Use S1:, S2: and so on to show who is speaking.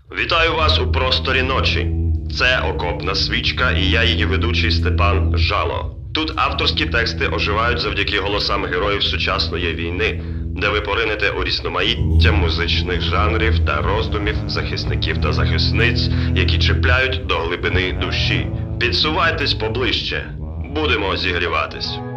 S1: Вітаю вас у просторі ночі. Це окопна свічка і я її ведучий Степан Жало. Тут авторські тексти оживають завдяки голосам героїв сучасної війни, де ви поринете у різноманіття музичних жанрів та роздумів захисників та захисниць, які чіпляють до глибини душі. Підсувайтесь поближче. Будемо зігріватись.